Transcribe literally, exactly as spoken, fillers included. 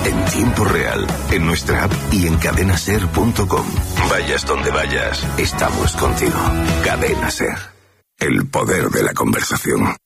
en tiempo real, en nuestra app y en cadena ser punto com. Vayas donde vayas, estamos contigo. Cadena Ser. El poder de la conversación.